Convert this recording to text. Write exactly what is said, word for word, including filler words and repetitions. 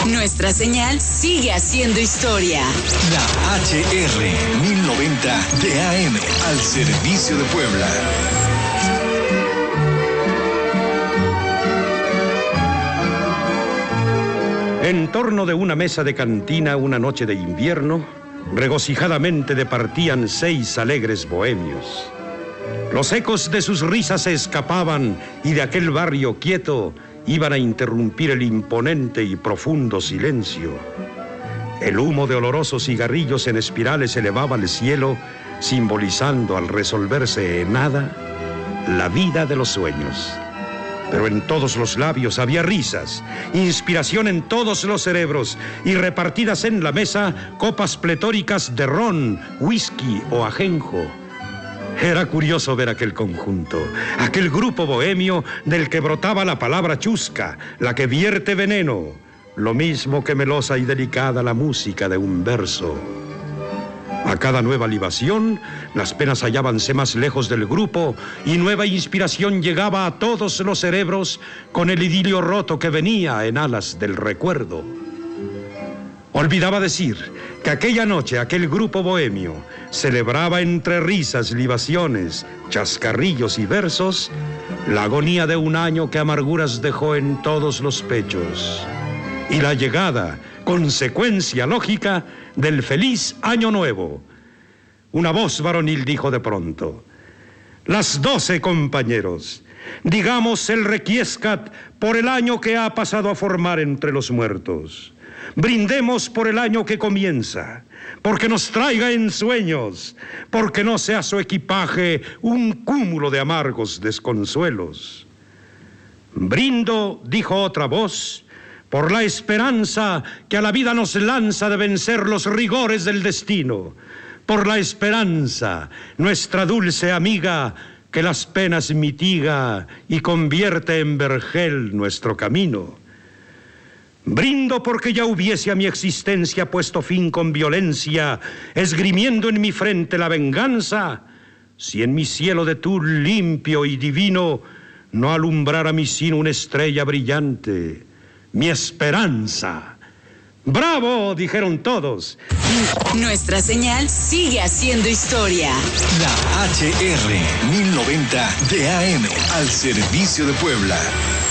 Nuestra señal sigue haciendo historia. La H R mil noventa de A M al servicio de Puebla. En torno de una mesa de cantina una noche de invierno, regocijadamente departían seis alegres bohemios. Los ecos de sus risas se escapaban y de aquel barrio quieto iban a interrumpir el imponente y profundo silencio. El humo de olorosos cigarrillos en espirales elevaba al cielo, simbolizando al resolverse en nada la vida de los sueños. Pero en todos los labios había risas, inspiración en todos los cerebros y repartidas en la mesa copas pletóricas de ron, whisky o ajenjo. Era curioso ver aquel conjunto, aquel grupo bohemio del que brotaba la palabra chusca, la que vierte veneno, lo mismo que melosa y delicada la música de un verso. A cada nueva libación, las penas hallábanse más lejos del grupo y nueva inspiración llegaba a todos los cerebros con el idilio roto que venía en alas del recuerdo. Olvidaba decir que aquella noche aquel grupo bohemio celebraba entre risas, libaciones, chascarrillos y versos la agonía de un año que amarguras dejó en todos los pechos y la llegada, consecuencia lógica, del feliz año nuevo. Una voz varonil dijo de pronto: las doce, compañeros, digamos el requiescat por el año que ha pasado a formar entre los muertos. Brindemos por el año que comienza, porque nos traiga ensueños, porque no sea su equipaje un cúmulo de amargos desconsuelos. Brindo, dijo otra voz, por la esperanza que a la vida nos lanza de vencer los rigores del destino, por la esperanza, nuestra dulce amiga, que las penas mitiga y convierte en vergel nuestro camino. Brindo porque ya hubiese a mi existencia puesto fin con violencia, esgrimiendo en mi frente la venganza, si en mi cielo de tul limpio y divino no alumbrara mi sino una estrella brillante, mi esperanza. ¡Bravo!, dijeron todos. Nuestra señal sigue haciendo historia. La H R mil noventa de A M al servicio de Puebla.